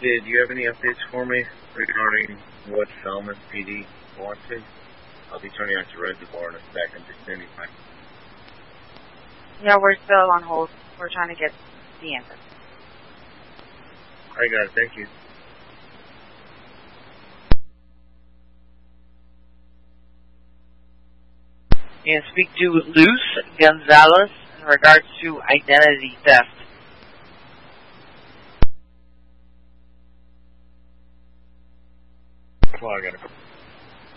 Did you have any updates for me regarding what Falmouth PD wanted? I'll be turning out to Reservoir in a second, just standing by. Yeah, we're still on hold. We're trying to get the answer. I got it, thank you. And speak to Luz Gonzalez in regards to identity theft. Well, I got it.